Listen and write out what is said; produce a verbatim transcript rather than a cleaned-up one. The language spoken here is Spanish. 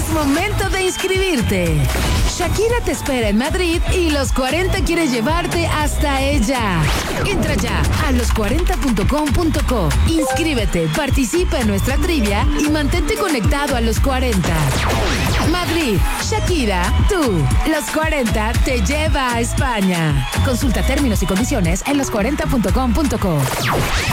Es momento de inscribirte. Shakira te espera en Madrid y Los cuarenta quiere llevarte hasta ella. Entra ya a los cuarenta punto com punto co. Inscríbete, participa en nuestra trivia y mantente conectado a Los cuarenta. Madrid, Shakira, tú. Los cuarenta te lleva a España. Consulta términos y condiciones en los cuarenta punto com punto co.